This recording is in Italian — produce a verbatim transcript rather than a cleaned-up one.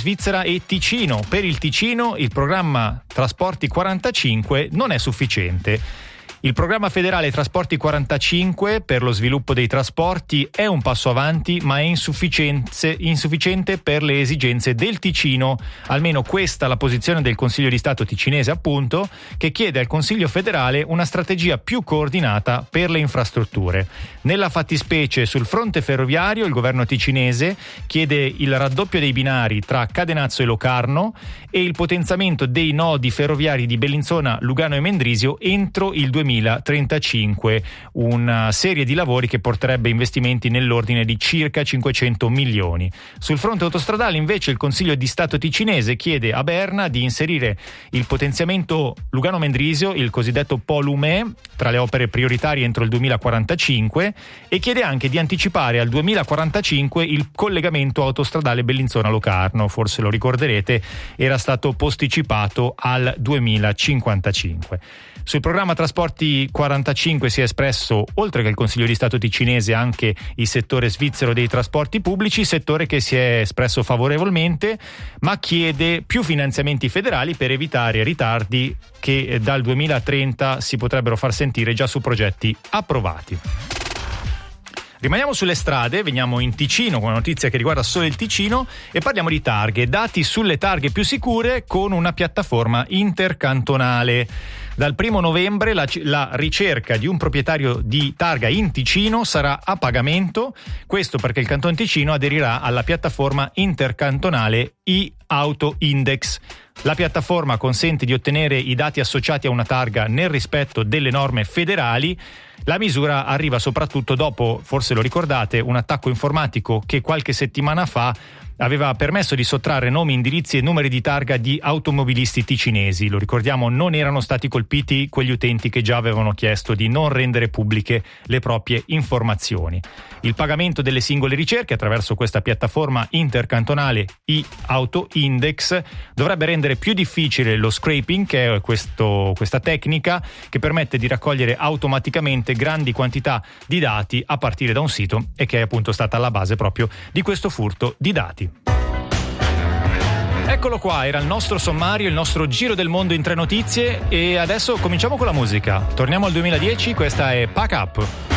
Svizzera e Ticino. Per il Ticino il programma Trasporti quarantacinque non è sufficiente. Il programma federale Trasporti quarantacinque per lo sviluppo dei trasporti è un passo avanti, ma è insufficiente per le esigenze del Ticino. Almeno questa la posizione del Consiglio di Stato ticinese, appunto, che chiede al Consiglio federale una strategia più coordinata per le infrastrutture. Nella fattispecie, sul fronte ferroviario, il governo ticinese chiede il raddoppio dei binari tra Cadenazzo e Locarno e il potenziamento dei nodi ferroviari di Bellinzona, Lugano e Mendrisio entro il duemilatrentacinque, una serie di lavori che porterebbe investimenti nell'ordine di circa cinquecento milioni. Sul fronte autostradale invece il Consiglio di Stato ticinese chiede a Berna di inserire il potenziamento Lugano-Mendrisio, il cosiddetto Polume, tra le opere prioritarie entro il duemilaquarantacinque, e chiede anche di anticipare al duemilaquarantacinque il collegamento autostradale Bellinzona-Locarno. Forse lo ricorderete, era stato posticipato al duemilacinquantacinque. Sul programma Trasporti quarantacinque si è espresso, oltre che il Consiglio di Stato ticinese, anche il settore svizzero dei trasporti pubblici, settore che si è espresso favorevolmente, ma chiede più finanziamenti federali per evitare ritardi che dal duemilatrenta si potrebbero far sentire già su progetti approvati. Rimaniamo sulle strade, veniamo in Ticino con una notizia che riguarda solo il Ticino e parliamo di targhe, dati sulle targhe più sicure con una piattaforma intercantonale. Dal primo novembre la, la ricerca di un proprietario di targa in Ticino sarà a pagamento, questo perché il Canton Ticino aderirà alla piattaforma intercantonale e-Auto Index. La piattaforma consente di ottenere i dati associati a una targa nel rispetto delle norme federali. La misura arriva soprattutto dopo, forse lo ricordate, un attacco informatico che qualche settimana fa aveva permesso di sottrarre nomi, indirizzi e numeri di targa di automobilisti ticinesi. Lo ricordiamo, non erano stati colpiti quegli utenti che già avevano chiesto di non rendere pubbliche le proprie informazioni. Il pagamento delle singole ricerche attraverso questa piattaforma intercantonale e-Auto Index dovrebbe rendere più difficile lo scraping, che è questo, questa tecnica che permette di raccogliere automaticamente grandi quantità di dati a partire da un sito e che è appunto stata alla base proprio di questo furto di dati. Eccolo qua, era il nostro sommario, il nostro giro del mondo in tre notizie, e adesso cominciamo con la musica. Torniamo al duemiladieci, questa è Pack Up.